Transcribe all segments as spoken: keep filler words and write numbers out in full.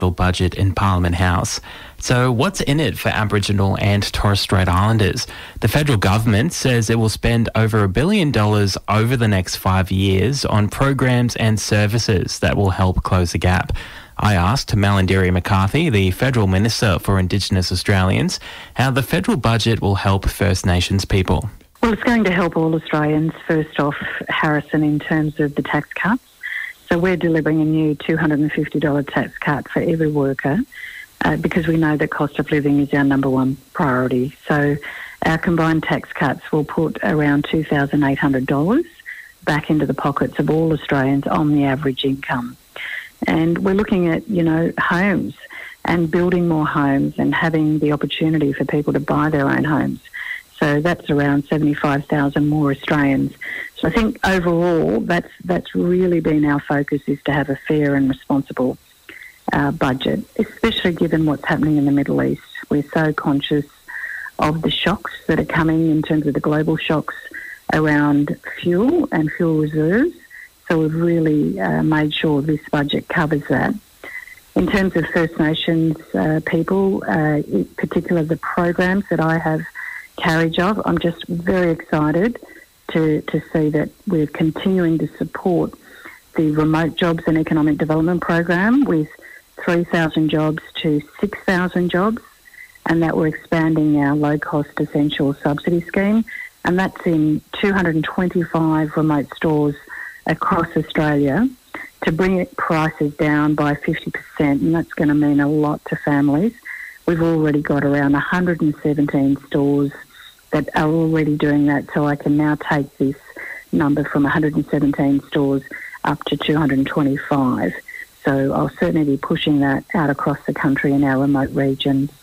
budget in Parliament House. So what's in it for Aboriginal and Torres Strait Islanders? The federal government says it will spend over a billion dollars over the next five years on programs and services that will help close the gap. I asked Malarndirri McCarthy, the Federal Minister for Indigenous Australians, how the federal budget will help First Nations people. Well, it's going to help all Australians. First off, Harrison, in terms of the tax cuts. So we're delivering a new two hundred fifty dollars tax cut for every worker uh, because we know that cost of living is our number one priority. So our combined tax cuts will put around two thousand eight hundred dollars back into the pockets of all Australians on the average income. And we're looking at, you know, homes and building more homes and having the opportunity for people to buy their own homes. So that's around seventy-five thousand more Australians. So I think overall that's that's really been our focus, is to have a fair and responsible uh, budget, especially given what's happening in the Middle East. We're so conscious of the shocks that are coming in terms of the global shocks around fuel and fuel reserves. So we've really uh, made sure this budget covers that. In terms of First Nations uh, people, uh, in particular the programs that I have carriage of, I'm just very excited to, to see that we're continuing to support the Remote Jobs and Economic Development Program with three thousand jobs to six thousand jobs, and that we're expanding our low-cost essential subsidy scheme, and that's in two hundred twenty-five remote stores across Australia to bring prices down by fifty percent, and that's going to mean a lot to families. We've already got around one hundred seventeen stores that are already doing that, so I can now take this number from one hundred seventeen stores up to two hundred twenty-five. So I'll certainly be pushing that out across the country in our remote regions.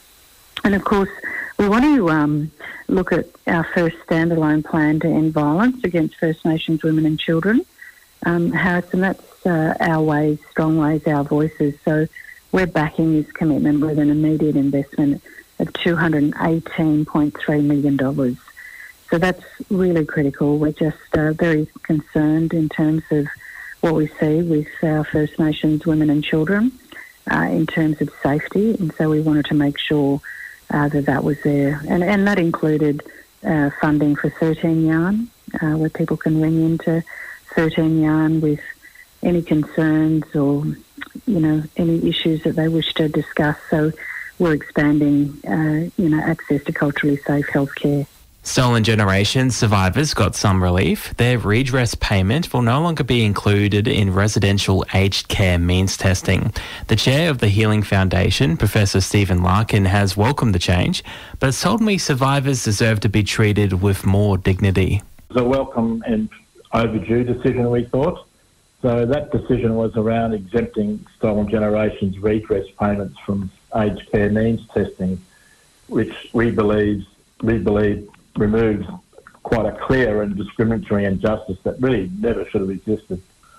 And of course, we want to um, look at our first standalone plan to end violence against First Nations women and children. Um, Harrison, that's uh, our ways, strong ways, our voices. So we're backing this commitment with an immediate investment of two hundred eighteen point three million dollars. So that's really critical. We're just uh, very concerned in terms of what we see with our First Nations women and children uh, in terms of safety, and so we wanted to make sure uh, that that was there. And, and that included uh, funding for thirteen Yarn, uh, where people can ring into thirteen Yarn with any concerns or, you know, any issues that they wish to discuss. So we're expanding, uh, you know, access to culturally safe healthcare. Stolen Generations survivors got some relief. Their redress payment will no longer be included in residential aged care means testing. The chair of the Healing Foundation, Professor Stephen Larkin, has welcomed the change, but has told me survivors deserve to be treated with more dignity. It was a welcome and overdue decision, we thought. So that decision was around exempting Stolen Generations redress payments from aged care means testing, which we believe we believe removes quite a clear and discriminatory injustice that really never should have existed.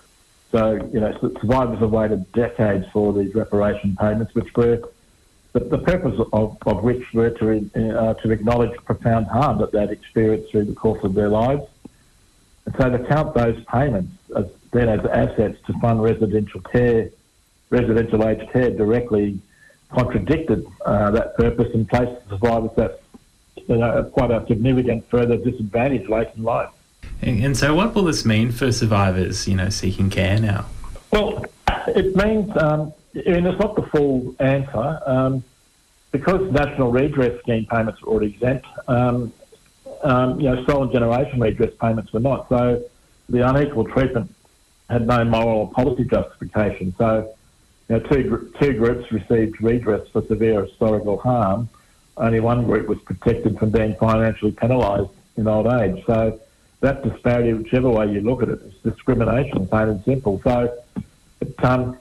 So, you know, survivors have waited decades for these reparation payments, which were the, the purpose of, of which were to uh, to acknowledge profound harm that they'd experienced through the course of their lives. And so to count those payments as, then as assets to fund residential care, residential aged care directly contradicted uh, that purpose and placed survivors at, you know, quite a significant further disadvantage late in life. And so what will this mean for survivors, you know, seeking care now? Well, it means, um, I mean, it's not the full answer. Um, because National Redress Scheme payments were already exempt, um, um, you know, Stolen Generation redress payments were not. So the unequal treatment had no moral or policy justification. So, you know, two, two groups received redress for severe historical harm. Only one group was protected from being financially penalised in old age. So that disparity, whichever way you look at it, is discrimination, plain and simple. So, it, um,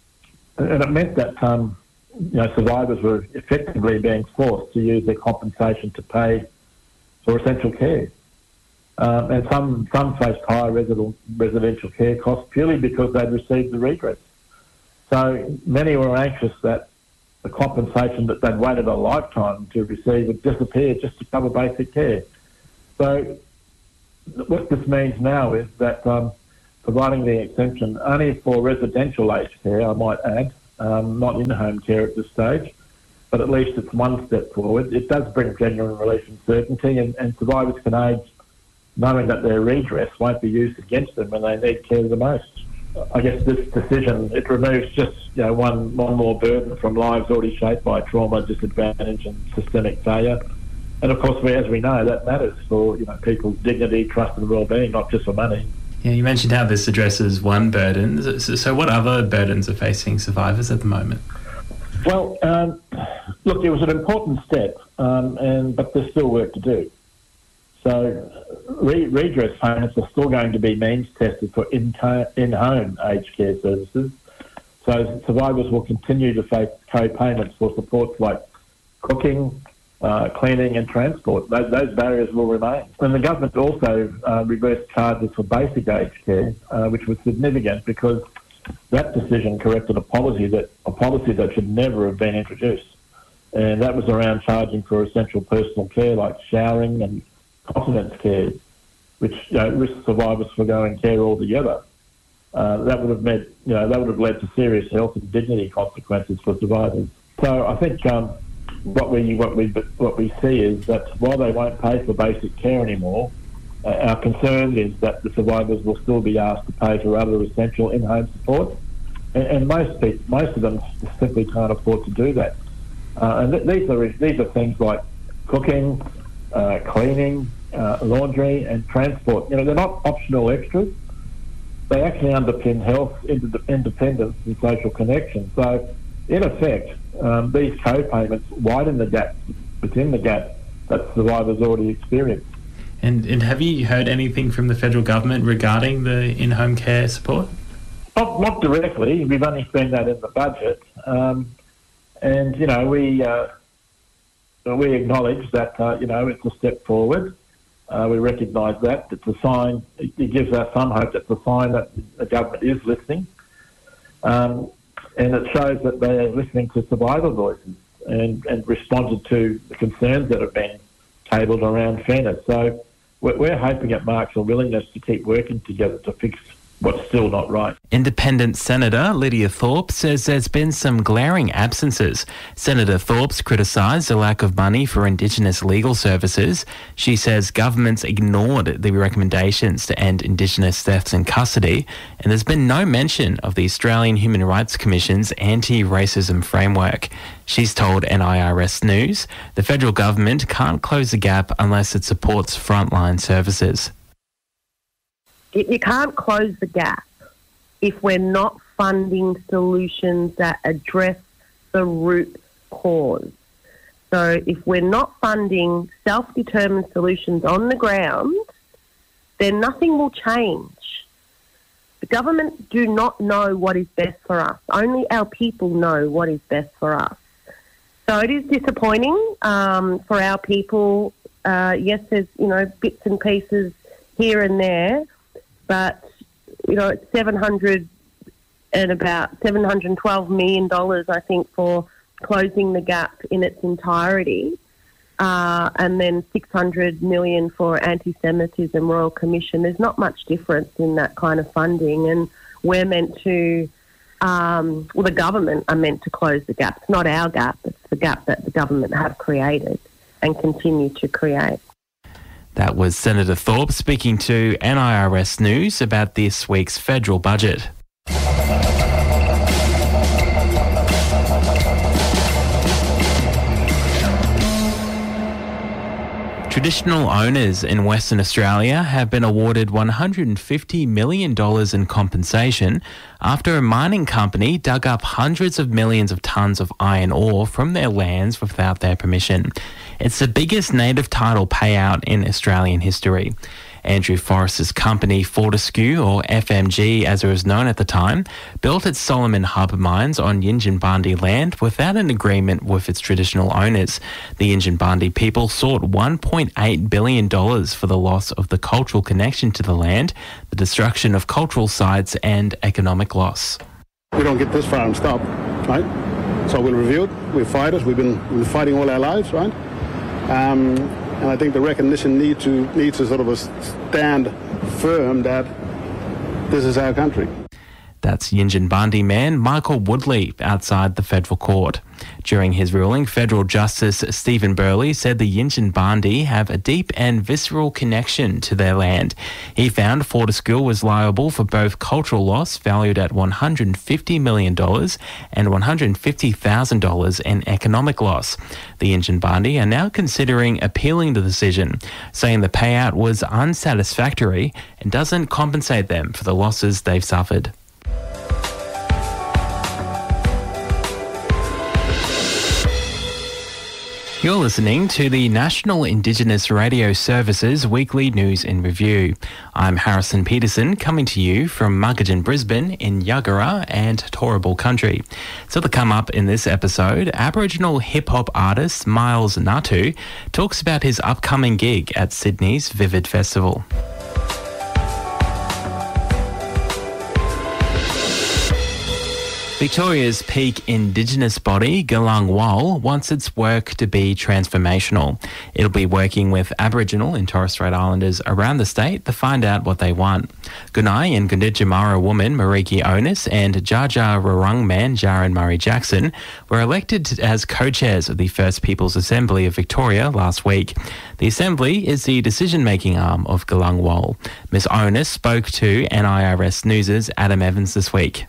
and it meant that um, you know, survivors were effectively being forced to use their compensation to pay for essential care. Um, and some some faced higher resident, residential care costs purely because they'd received the redress. So many were anxious that the compensation that they'd waited a lifetime to receive would disappear just to cover basic care. So what this means now is that um, providing the exemption only for residential aged care, I might add, um, not in-home care at this stage, but at least it's one step forward. It does bring genuine relief and certainty, and, and survivors can age knowing that their redress won't be used against them when they need care the most. I guess this decision, it removes just you know one, one more burden from lives already shaped by trauma, disadvantage and systemic failure. And of course, we, as we know, that matters for you know people's dignity, trust and well-being, not just for money. Yeah, you mentioned how this addresses one burden. So, so what other burdens are facing survivors at the moment? Well, um, look, it was an important step, um, and but there's still work to do. So re- redress payments are still going to be means tested for in- in-home aged care services. So survivors will continue to face co-payments for supports like cooking, uh, cleaning and transport. Those, those barriers will remain. And the government also uh, reversed charges for basic aged care, uh, which was significant because that decision corrected a policy that a policy that should never have been introduced. And that was around charging for essential personal care like showering and continence care, which you know, risk survivors forgoing care altogether. Uh, that would have meant, you know, that would have led to serious health and dignity consequences for survivors. So I think um, what we what we what we see is that while they won't pay for basic care anymore, uh, our concern is that the survivors will still be asked to pay for other essential in-home support, and, and most people, most of them simply can't afford to do that. Uh, and th- these are these are things like cooking, uh, cleaning, uh, laundry, and transport. You know, they're not optional extras. They actually underpin health, ind- independence, and social connection. So, in effect, um, these co-payments widen the gap within the gap that survivors already experience. And, and have you heard anything from the federal government regarding the in-home care support? Not, not directly. We've only seen that in the budget. Um, and, you know, we uh, we acknowledge that, uh, you know, it's a step forward. Uh, we recognise that. It's a sign, it gives us some hope. It's a sign that the government is listening. Um, and it shows that they are listening to survivor voices and, and responded to the concerns that have been tabled around fairness. So we're, we're hoping it marks a willingness to keep working together to fix what's still not right. Independent Senator Lydia Thorpe says there's been some glaring absences. Senator Thorpe's criticised the lack of money for Indigenous legal services. She says governments ignored the recommendations to end Indigenous thefts in custody, and there's been no mention of the Australian Human Rights Commission's anti-racism framework. She's told N I R S News the federal government can't close the gap unless it supports frontline services. You can't close the gap if we're not funding solutions that address the root cause. So if we're not funding self-determined solutions on the ground, then nothing will change. The government do not know what is best for us. Only our people know what is best for us. So it is disappointing um, for our people. Uh, yes, there's, you know, bits and pieces here and there, but, you know, it's seven hundred and about seven hundred twelve million dollars, I think, for closing the gap in its entirety, uh, and then six hundred million dollars for anti-Semitism Royal Commission. There's not much difference in that kind of funding, and we're meant to, um, well, the government are meant to close the gap. It's not our gap, it's the gap that the government have created and continue to create. That was Senator Thorpe speaking to N I R S News about this week's federal budget. Traditional owners in Western Australia have been awarded one hundred fifty million dollars in compensation after a mining company dug up hundreds of millions of tonnes of iron ore from their lands without their permission. It's the biggest native title payout in Australian history. Andrew Forrest's company Fortescue, or F M G as it was known at the time, built its Solomon Harbour mines on Yinginbandi land without an agreement with its traditional owners. The Yinginbandi people sought one point eight billion dollars for the loss of the cultural connection to the land, the destruction of cultural sites and economic loss. We don't get this far and stop, right? So we'll review it. We're fighters. We've been, we've been fighting all our lives, right? Um, And I think the recognition need to needs to sort of stand firm that this is our country. That's Yinginbandi man Michael Woodley outside the federal court. During his ruling, Federal Justice Stephen Burley said the Yinginbandi have a deep and visceral connection to their land. He found Fortescue was liable for both cultural loss valued at one hundred fifty million dollars and one hundred fifty thousand dollars in economic loss. The Yinginbandi are now considering appealing the decision, saying the payout was unsatisfactory and doesn't compensate them for the losses they've suffered. You're listening to the National Indigenous Radio Service's weekly news in review. I'm Harrison Peterson, coming to you from Muggadgin, Brisbane in Yuggera and Turrbal country. So to come up in this episode, Aboriginal hip-hop artist Miles Natu talks about his upcoming gig at Sydney's Vivid Festival. Victoria's peak Indigenous body, Galang Wal, wants its work to be transformational. It'll be working with Aboriginal and Torres Strait Islanders around the state to find out what they want. Gunai and Gunditjmara woman Mariki Onus and Dja Dja Wurrung man Jaron Murray Jackson were elected as co-chairs of the First Peoples Assembly of Victoria last week. The Assembly is the decision-making arm of Galang Wal. Miss Onus spoke to N I R S News' Adam Evans this week.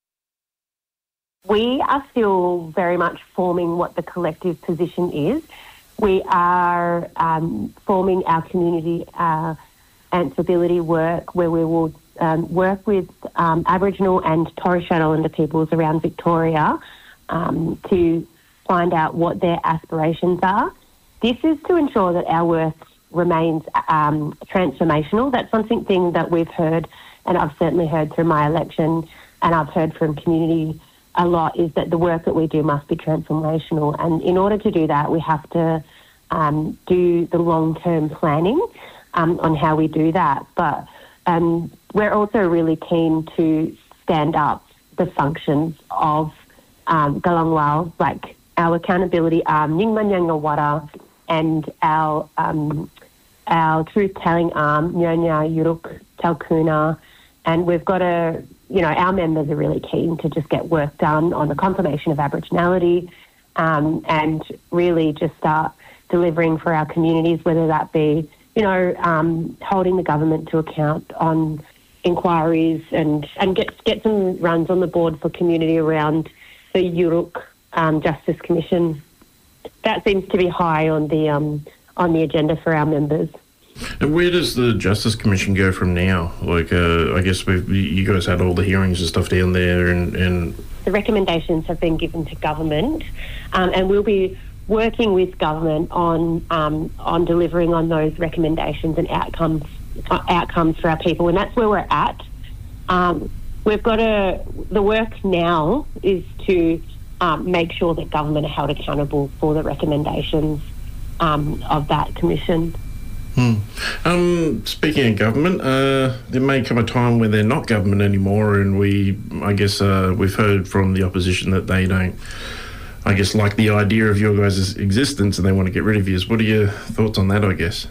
We are still very much forming what the collective position is. We are um, forming our community uh, answerability work where we will um, work with um, Aboriginal and Torres Strait Islander peoples around Victoria um, to find out what their aspirations are. This is to ensure that our work remains um, transformational. That's something that we've heard, and I've certainly heard through my election, and I've heard from community a lot, is that the work that we do must be transformational. And in order to do that, we have to um, do the long-term planning um, on how we do that. But um, we're also really keen to stand up the functions of um, Galang Wal, like our accountability arm, Nyingma Wara, and our um, our truth-telling arm, Nyonya Yuruk Talkuna. And we've got a You know, our members are really keen to just get work done on the confirmation of Aboriginality um, and really just start delivering for our communities, whether that be, you know, um, holding the government to account on inquiries and, and get get some runs on the board for community around the Yuruk um, Justice Commission. That seems to be high on the um, on the agenda for our members. And where does the Justice Commission go from now? Like, uh, I guess we've, you guys had all the hearings and stuff down there, and, and... The recommendations have been given to government, um, and we'll be working with government on um, on delivering on those recommendations and outcomes uh, outcomes for our people, and that's where we're at. Um, we've got to... The work now is to um, make sure that government are held accountable for the recommendations um, of that commission. Hmm. Um, speaking of government, uh, there may come a time when they're not government anymore, and we, I guess, uh, we've heard from the opposition that they don't, I guess, like the idea of your guys' existence, and they want to get rid of you. What are your thoughts on that, I guess?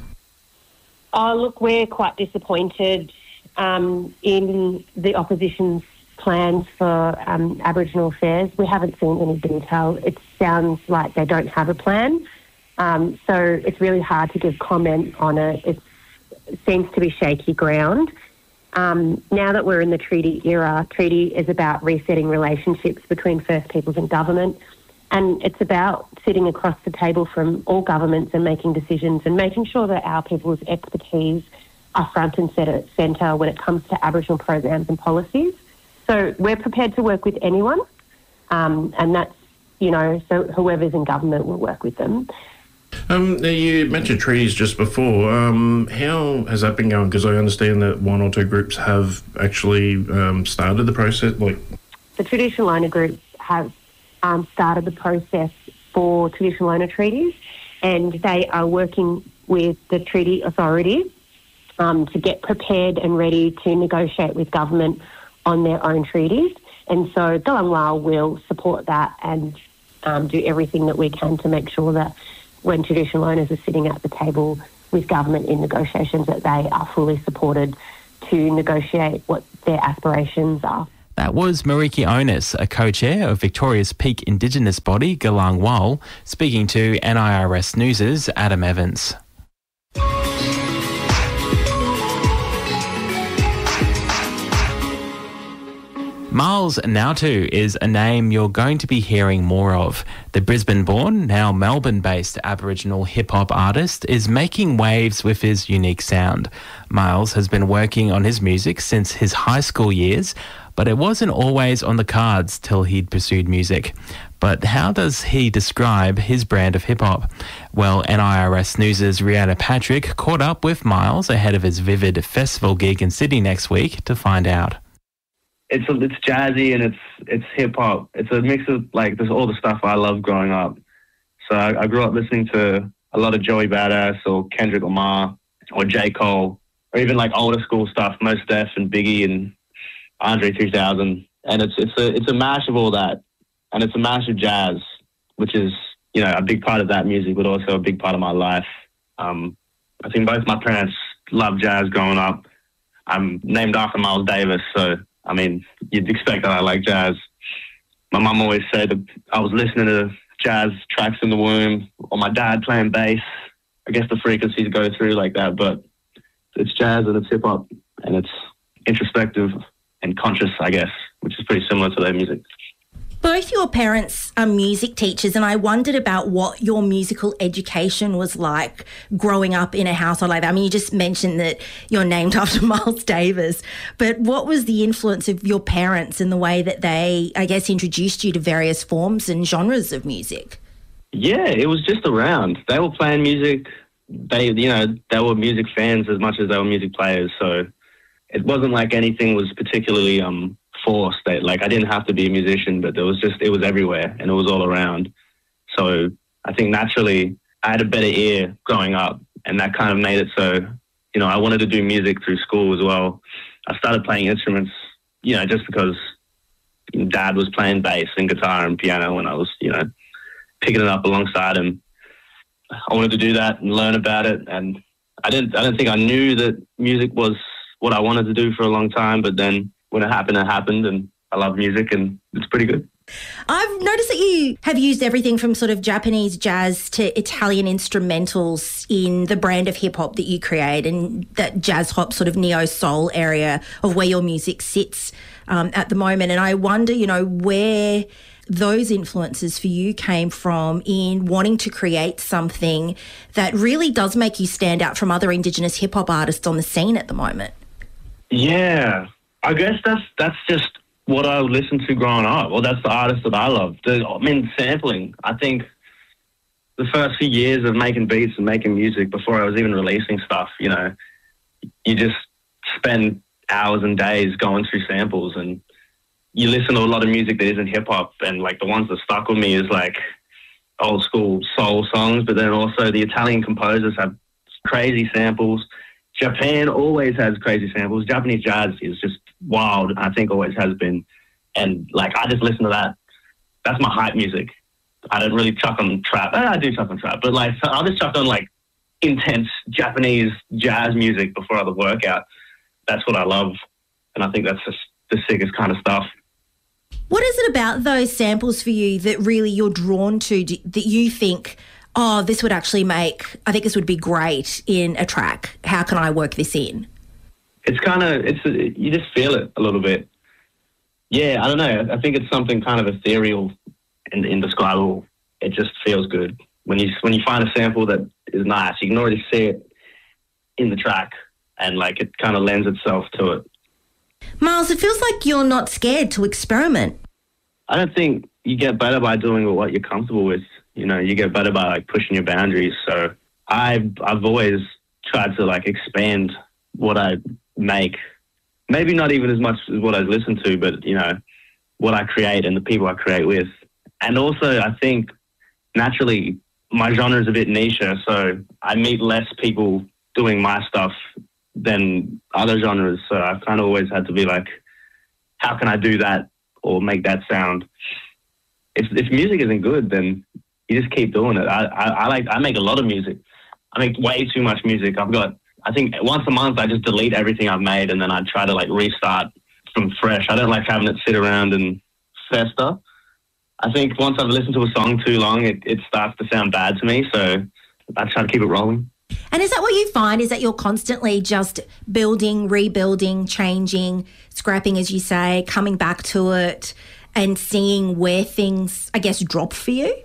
Oh, look, we're quite disappointed um, in the opposition's plans for um, Aboriginal affairs. We haven't seen any detail. It sounds like they don't have a plan. Um, so it's really hard to give comment on it. It's, it seems to be shaky ground. Um, now that we're in the treaty era, treaty is about resetting relationships between First Peoples and government, and it's about sitting across the table from all governments and making decisions and making sure that our people's expertise are front and centre when it comes to Aboriginal programs and policies. So we're prepared to work with anyone, um, and that's, you know, so whoever's in government will work with them. Um, now you mentioned treaties just before. Um, how has that been going? Because I understand that one or two groups have actually um, started the process. Like the traditional owner groups have um, started the process for traditional owner treaties, and they are working with the treaty authority um, to get prepared and ready to negotiate with government on their own treaties. And so Galang Wal will support that and um, do everything that we can to make sure that when traditional owners are sitting at the table with government in negotiations, that they are fully supported to negotiate what their aspirations are. That was Mariki Onus, a co-chair of Victoria's peak Indigenous body, Galang Wal, speaking to N I R S News' Adam Evans. Miles Nautu is a name you're going to be hearing more of. The Brisbane-born, now Melbourne-based Aboriginal hip-hop artist is making waves with his unique sound. Miles has been working on his music since his high school years, but it wasn't always on the cards till he'd pursued music. But how does he describe his brand of hip-hop? Well, N I R S News' Rihanna Patrick caught up with Miles ahead of his Vivid Festival gig in Sydney next week to find out. It's a, it's jazzy and it's it's hip hop. It's a mix of like there's all the stuff I loved growing up. So I, I grew up listening to a lot of Joey Badass or Kendrick Lamar or J. Cole or even like older school stuff, Mos Def and Biggie and Andre three thousand. And it's it's a it's a mash of all that, and it's a mash of jazz, which is you know a big part of that music, but also a big part of my life. Um, I think both my parents loved jazz growing up. I'm named after Miles Davis, so. I mean, you'd expect that I like jazz. My mum always said that I was listening to jazz tracks in the womb, or my dad playing bass. I guess the frequencies go through like that, but it's jazz and it's hip hop and it's introspective and conscious, I guess, which is pretty similar to their music. Both your parents are music teachers, and I wondered about what your musical education was like growing up in a household like that. I mean, you just mentioned that you're named after Miles Davis, but what was the influence of your parents in the way that they, I guess, introduced you to various forms and genres of music? Yeah, it was just around. They were playing music. They, you know, they were music fans as much as they were music players, so it wasn't like anything was particularly um. forced. That like I didn't have to be a musician, but there was just it was everywhere and it was all around. So I think naturally I had a better ear growing up, and that kind of made it so you know I wanted to do music through school as well. I started playing instruments, you know, just because Dad was playing bass and guitar and piano, and I was you know picking it up alongside him. I wanted to do that and learn about it, and I didn't I don't think I knew that music was what I wanted to do for a long time, but then when it happened, it happened, and I love music, and it's pretty good. I've noticed that you have used everything from sort of Japanese jazz to Italian instrumentals in the brand of hip-hop that you create, and that jazz hop sort of neo-soul area of where your music sits um, at the moment. And I wonder, you know, where those influences for you came from in wanting to create something that really does make you stand out from other Indigenous hip-hop artists on the scene at the moment. Yeah. I guess that's that's just what I listened to growing up. Well, that's the artist that I love. The, I mean, sampling. I think the first few years of making beats and making music before I was even releasing stuff, you know, you just spend hours and days going through samples, and you listen to a lot of music that isn't hip-hop, and, like, the ones that stuck with me is, like, old school soul songs, but then also the Italian composers have crazy samples. Japan always has crazy samples. Japanese jazz is just wild, I think always has been. And, like, I just listen to that. That's my hype music. I don't really chuck on trap. Eh, I do chuck on trap. But, like, I'll just chuck on, like, intense Japanese jazz music before I work out. That's what I love. And I think that's just the sickest kind of stuff. What is it about those samples for you that really you're drawn to, that you think, oh, this would actually make, I think this would be great in a track. How can I work this in? It's kind of, it's a, you just feel it a little bit. Yeah, I don't know. I think it's something kind of ethereal and indescribable. It just feels good. When you when you find a sample that is nice, you can already see it in the track, and like it kind of lends itself to it. Miles, it feels like you're not scared to experiment. I don't think you get better by doing what you're comfortable with. You know, you get better by like pushing your boundaries. So I've I've always tried to like expand what I make. Maybe not even as much as what I listen to, but you know, what I create and the people I create with. And also, I think naturally my genre is a bit niche, so I meet less people doing my stuff than other genres. So I've kind of always had to be like, how can I do that or make that sound? If if music isn't good, then you just keep doing it. I, I, I like I make a lot of music. I make way too much music. I've got, I think once a month I just delete everything I've made, and then I try to like restart from fresh. I don't like having it sit around and fester. I think once I've listened to a song too long, it, it starts to sound bad to me, so I try to keep it rolling. And is that what you find, is that you're constantly just building, rebuilding, changing, scrapping, as you say, coming back to it and seeing where things, I guess, drop for you?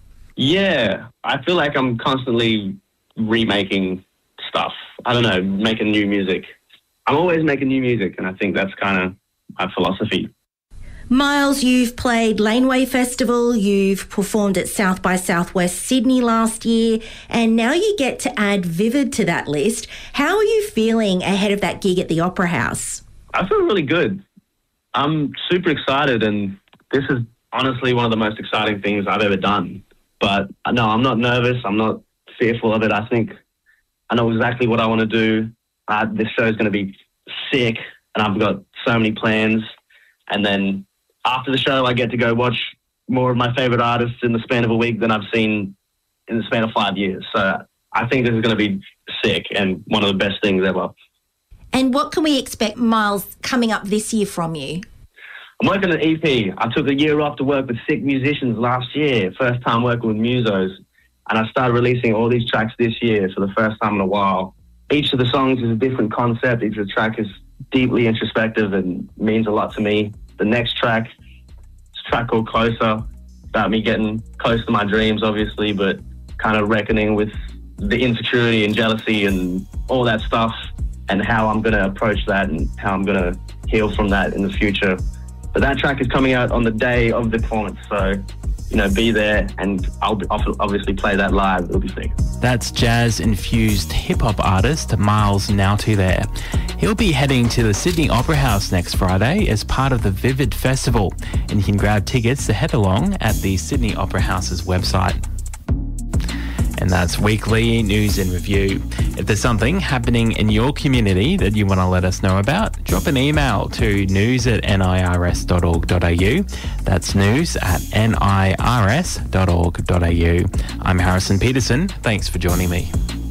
Yeah, I feel like I'm constantly remaking stuff. I don't know, making new music. I'm always making new music, and I think that's kind of my philosophy. Miles, you've played Laneway Festival, you've performed at South by Southwest Sydney last year, and now you get to add Vivid to that list. How are you feeling ahead of that gig at the Opera House? I feel really good. I'm super excited, and this is honestly one of the most exciting things I've ever done. But no, I'm not nervous. I'm not fearful of it. I think I know exactly what I want to do. Uh, this show is going to be sick, and I've got so many plans. And then after the show, I get to go watch more of my favourite artists in the span of a week than I've seen in the span of five years. So I think this is going to be sick and one of the best things ever. And what can we expect, Miles, coming up this year from you? I'm working an E P. I took a year off to work with sick musicians last year, first time working with musos. And I started releasing all these tracks this year for the first time in a while. Each of the songs is a different concept. Each of the track is deeply introspective and means a lot to me. The next track, it's a track called Closer, about me getting close to my dreams, obviously, but kind of reckoning with the insecurity and jealousy and all that stuff, and how I'm going to approach that and how I'm going to heal from that in the future. But that track is coming out on the day of the performance, so, you know, be there, and I'll obviously play that live. It'll be sick. That's jazz-infused hip-hop artist Miles Naughty there. He'll be heading to the Sydney Opera House next Friday as part of the Vivid Festival, and you can grab tickets to head along at the Sydney Opera House's website. And that's Weekly News and Review. If there's something happening in your community that you want to let us know about, drop an email to news at nirs dot org dot a u. That's news at nirs dot org dot a u. I'm Harrison Peterson. Thanks for joining me.